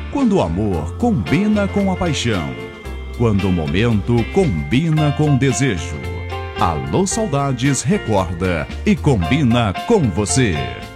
Quando o amor combina com a paixão. Quando o momento combina com o desejo. Alô Saudades recorda e combina com você.